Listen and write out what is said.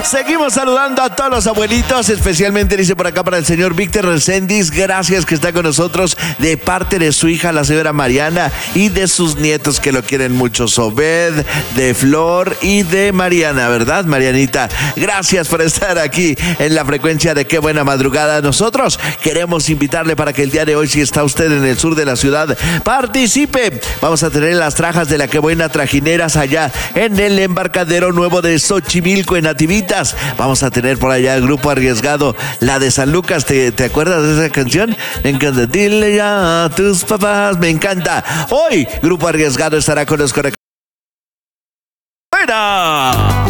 Seguimos saludando a todos los abuelitos, especialmente dice por acá para el señor Víctor Reséndiz, gracias que está con nosotros de parte de su hija, la señora Mariana, y de sus nietos que lo quieren mucho, Sobed, de Flor y de Mariana, ¿verdad, Marianita? Gracias por estar aquí en la frecuencia de Qué Buena Madrugada. Nosotros queremos invitarle para que el día de hoy, si está usted en el sur de la ciudad, participe. Vamos a tener las trajas de la Qué Buena Trajineras allá en el embarcadero nuevo de Xochimilco, en Nativitas. Vamos a tener por allá el Grupo Arriesgado, la de San Lucas. ¿Te acuerdas de esa canción? Me encanta. Dile ya a tus papás. Me encanta. Hoy, Grupo Arriesgado estará con los correctores. ¡Fuera!